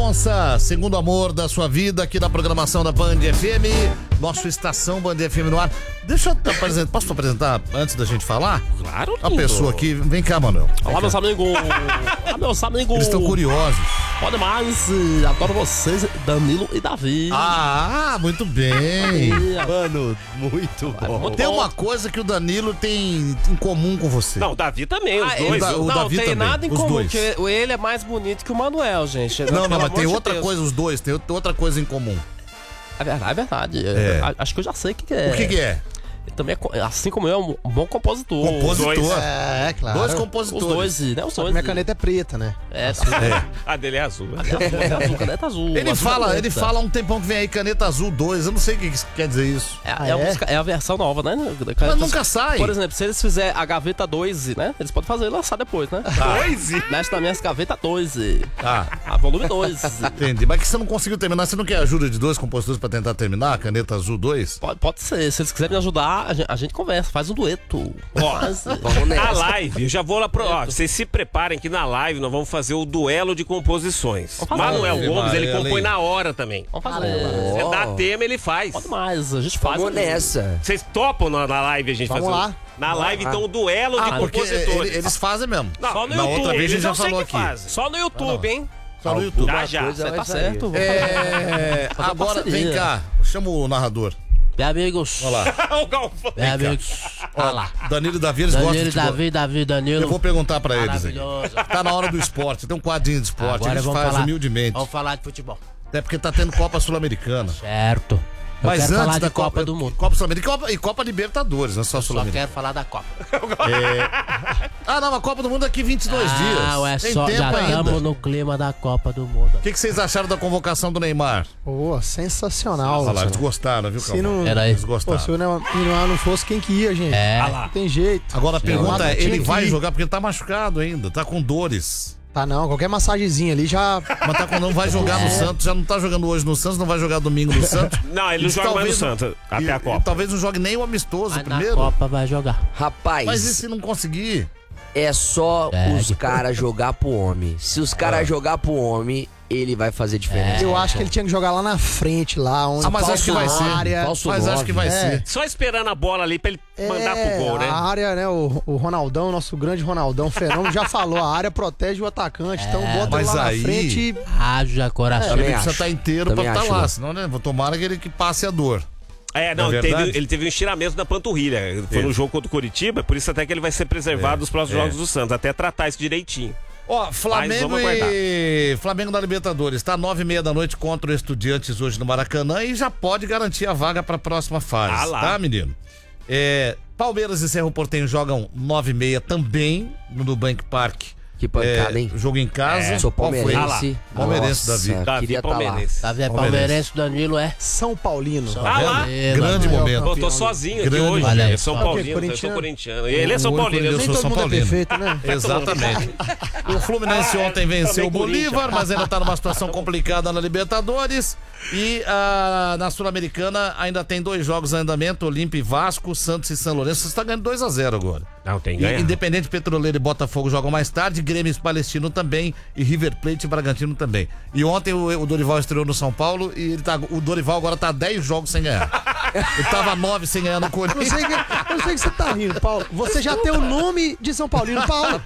Mendonça, segundo amor da sua vida, aqui na programação da Band FM, nosso Estação Band FM no ar. Deixa eu te apresentar, posso te apresentar antes da gente falar? Claro, a pessoa aqui, vem cá, Manuel. Olá, meus amigos. Olá, meus amigos. Eles estão curiosos. Pode mais, adoro vocês, Danilo e Davi. Ah, muito bem. Mano, muito bom. Tem uma coisa que o Danilo tem em comum com você. Não, o Davi também, os dois. O Não Davi tem também, nada em os comum, dois. porque ele é mais bonito que o Manuel, gente. Não, Pelo mas tem amor de outra Deus. coisa, os dois, tem outra coisa em comum. É verdade. Acho que eu já sei o que é. O que é? Ele também é, assim como eu, um bom compositor. Compositor. Os dois. É, claro. Dois Os compositores. dois, né? Os dois. Minha caneta é preta, né? É, A dele é azul. caneta azul. Ele azul fala, caneta. ele fala há um tempão que vem aí Caneta Azul 2. Eu não sei o que quer dizer isso. É a versão nova, né? Mas nunca sai. Por exemplo, se eles fizerem a gaveta 2, né? Eles podem fazer e lançar depois, né? 2? Mexe na minha gaveta 2. Ah, A volume 2. entendi. Mas que você não conseguiu terminar, você não quer ajuda de dois compositores pra tentar terminar a Caneta Azul 2? Pode ser. Se eles quiserem me ajudar, a gente conversa, faz um dueto. Vamos na live, eu já vou lá pro. Ó, vocês se preparem que na live nós vamos fazer o duelo de composições. Vamos fazer. Manuel Gomes, ele Maria, compõe ali. na hora também. Vamos fazer. Você dá tema, ele faz. Pode mais, a gente faz. Vamos nessa. Vocês topam na live a gente Vamos fazer? lá. Na live, então, o duelo de Porque compositores. eles fazem mesmo. Não, só no Na YouTube. outra vez a gente Eles já não sei falou que aqui. fazem. Só no YouTube, hein? Só no YouTube. Já. Coisa Você vai tá sair. certo. Vamos fazer. Agora, vem parceria. cá. Chama o narrador. Bem, amigos. Olha lá. O Galvão. Bem, amigos. Olha lá. Danilo e Davi, eles gostam de Danilo, futebol. Danilo. Eu vou perguntar pra eles aí. Maravilhoso. Tá na hora do esporte. Tem um quadrinho de esporte. Agora Eles vamos fazem falar. humildemente. Vamos falar de futebol. Até porque tá tendo Copa Sul-Americana. Certo. Eu Mas quero antes falar da de Copa do Mundo. Copa Sul-Americana e Copa Libertadores, não é só Só Sul-Americana. quero falar da Copa. Ah, não, a Copa do Mundo daqui 22 dias. Ué, Tem só, tempo já ainda. estamos no clima da Copa do Mundo. O que vocês acharam da convocação do Neymar? Pô, sensacional. Olha lá, eles Luciano. gostaram, viu, Se Calma? não, Era aí. Eles pô, gostaram. se o Neymar não fosse, quem que ia, gente? É. Não tem jeito. Agora a pergunta é, ele tinha vai que ir. jogar porque ele tá machucado ainda, tá com dores. Tá não, qualquer massagenzinha ali já... Mas tá com, não vai jogar no Santos, já não tá jogando hoje no Santos, não vai jogar domingo no Santos. Não, ele não joga mais no Santos até a E Copa. talvez não jogue nem o amistoso Mas na primeiro. Copa vai jogar. Rapaz, Mas e se não conseguir? é só É. os caras jogar pro homem. Se os caras jogar pro homem, ele vai fazer diferença. Eu acho que ele tinha que jogar lá na frente, lá onde... Ah, mas acho que vai falso ser. área. Falso Mas acho nove. que vai ser. Só esperando a bola ali pra ele mandar pro gol, né? A área, né? O Ronaldão, nosso grande Ronaldão Fenômeno, já falou, a área protege o atacante, então bota mas ele lá aí- na frente e... Haja coração. Também Ele precisa acho. estar inteiro Também pra estar acho, lá, né? senão, né? Tomara que ele que passe a dor. É, não, É verdade? ele teve um estiramento na panturrilha. Foi no jogo contra o Curitiba, por isso até que ele vai ser preservado nos próximos jogos do Santos, até tratar isso direitinho. Ó, Flamengo vamos e Flamengo da Libertadores, tá 9h30 da noite contra o Estudiantes hoje no Maracanã e já pode garantir a vaga pra próxima fase, Ah lá. tá, menino? Palmeiras e Cerro Porteño jogam 9h30 também no Nubank Park. Que pancada, hein? Jogo em casa. Sou Qual foi? palmeirense. Palmeirense, Nossa, Davi. Davi queria tá lá. Palmeirense. Davi é Palmeirense. palmeirense, Danilo é. São Paulino. Ah lá, Grande Mano. momento. eu tô sozinho aqui Grande hoje, momento. né? Eu sou Ah, o quê? paulino, eu sou Corintiano? corintiano. Ele é São O único Paulino, eu eu Nem sou todo São mundo Paulino. é perfeito, né? Exatamente. O Fluminense ontem venceu o Bolívar, mas ainda tá numa situação complicada na Libertadores. E na Sul-Americana ainda tem 2 jogos em andamento: Olímpia e Vasco, Santos e São Lourenço. Você está ganhando 2-0 agora. Não, tem E ganhar. Independente Petroleiro e Botafogo jogam mais tarde, Grêmio e Palestino também, e River Plate e Bragantino também. E ontem o Dorival estreou no São Paulo e o Dorival agora tá 10 jogos sem ganhar. Ele tava 9 sem ganhar no Eu Corinthians. sei que você tá rindo, Paulo. Você já tem o nome de São Paulino, Paulo.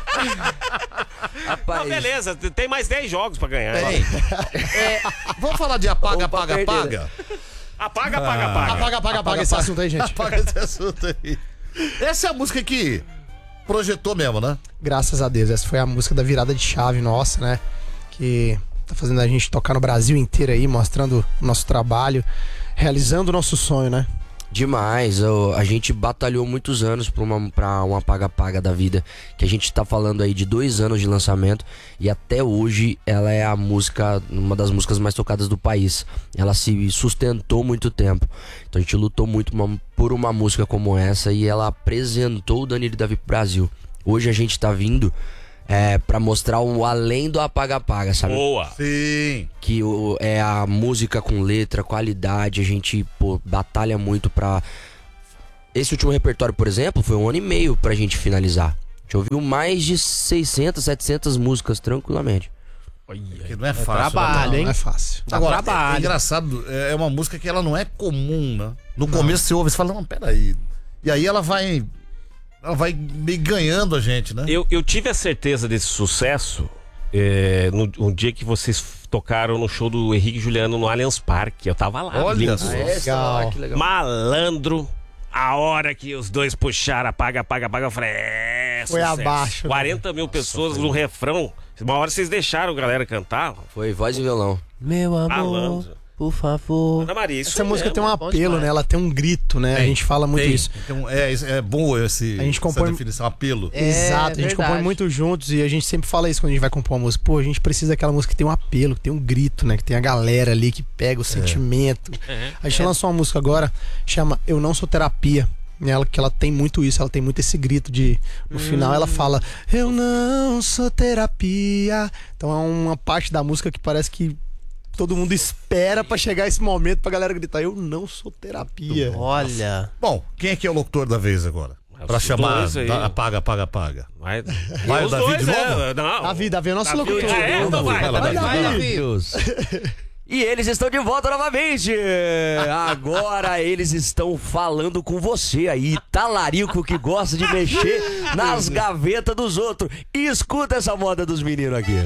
Rapaz, Não, beleza, tem mais 10 jogos pra ganhar. Ei, vamos falar de apaga, Opa, apaga, perderam. apaga? Apaga, apaga, apaga. Apaga esse assunto aí, gente. Apaga esse assunto aí. Essa é a música que projetou mesmo, né? Graças a Deus, essa foi a música da virada de chave nossa, né? Que tá fazendo a gente tocar no Brasil inteiro aí, mostrando o nosso trabalho, realizando o nosso sonho, né? demais. A gente batalhou muitos anos pra um apaga-apaga da vida. Que a gente tá falando aí de 2 anos de lançamento. E até hoje ela é uma das músicas mais tocadas do país. Ela se sustentou muito tempo. Então a gente lutou muito por uma música como essa. E ela apresentou o Danilo e Davi pro Brasil. Hoje a gente tá vindo pra mostrar o além do apaga-apaga, sabe? Boa! Sim. Que é a música com letra, qualidade. A gente, batalha muito pra... Esse último repertório, por exemplo, foi 1 ano e meio pra gente finalizar. A gente ouviu mais de 600, 700 músicas tranquilamente. Que não é fácil. trabalho, né? hein? Não é fácil. Dá Agora, trabalho. é engraçado, é uma música que ela não é comum, né? No começo você ouve e fala, não, peraí. E aí ela vai meio ganhando a gente, né? Eu tive a certeza desse sucesso no dia que vocês tocaram no show do Henrique e Juliano no Allianz Parque. Eu tava lá. Olha lindo. só. Legal. Que legal. Malandro. A hora que os dois puxaram, apaga, eu falei, Foi sucesso. abaixo, né? 40 mil pessoas no refrão. Uma hora vocês deixaram a galera cantar. Foi voz e violão. Meu amor, Malandro. por favor. Ana Maria, isso Essa música mesmo. tem um apelo, né? Ela tem um grito, né? A gente fala muito Tem. isso. Então, é bom A gente compõe- essa definição, apelo. Exato, a gente verdade. compõe muito juntos e a gente sempre fala isso quando a gente vai compor uma música. Pô, a gente precisa daquela música que tem um apelo, que tem um grito, né? Que tem a galera ali que pega o sentimento. A gente lançou uma música agora, chama Eu Não Sou Terapia. Que ela tem muito isso, ela tem muito esse grito de... No final ela fala, eu não sou terapia. Então é uma parte da música que parece que todo mundo espera pra chegar esse momento pra galera gritar, eu não sou terapia. Olha. Bom, quem é que é o locutor da vez agora? Pra Os chamar, dois aí. apaga. Vai Vai o os Davi dois, de novo? Não. Davi é o nosso locutor. Então vai. Vai lá, Vai, Davi. Davi. E eles estão de volta novamente. Agora eles estão falando com você aí, talarico que gosta de mexer nas gavetas dos outros. E escuta essa moda dos meninos aqui.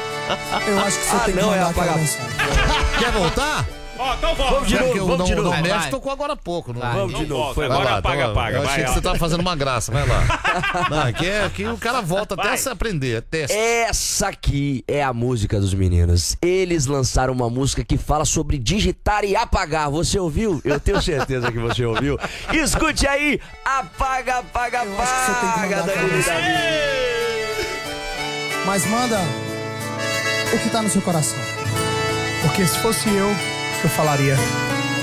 Eu acho que você tem que não, é mandar aquela apagar. mensagem. Quer voltar? Ó, então volta. Vamos de Já novo, que o vamos de Dom novo. Mestre vai. tocou agora há pouco. Não Vamos de Não novo. volta, Foi agora Vai lá, apaga. Eu achei Vai, que ó. você tava fazendo uma graça, vai lá. Não, aqui o cara volta até se aprender, é teste. Essa aqui é a música dos meninos. Eles lançaram uma música que fala sobre digitar e apagar. Você ouviu? Eu tenho certeza que você ouviu. Escute aí. Apaga, Eu acho que você tem que mandar Danilo aquela Davi. Mas manda o que tá no seu coração. Porque se fosse eu falaria.